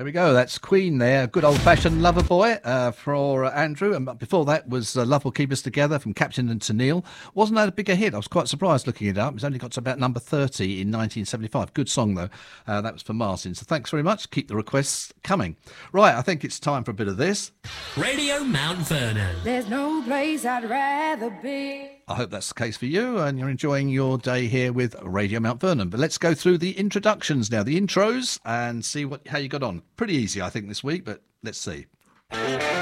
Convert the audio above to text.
There we go. That's Queen there. Good old-fashioned Lover Boy for Andrew. And before that was Love Will Keep Us Together from Captain and Tennille. Wasn't that a bigger hit? I was quite surprised looking it up. It's only got to about number 30 in 1975. Good song, though. That was for Martin. So thanks very much. Keep the requests coming. Right, I think it's time for a bit of this. Radio Mount Vernon. There's no place I'd rather be. I hope that's the case for you and you're enjoying your day here with Radio Mount Vernon. But let's go through the introductions now, the intros, and see how you got on. Pretty easy, I think, this week, but let's see.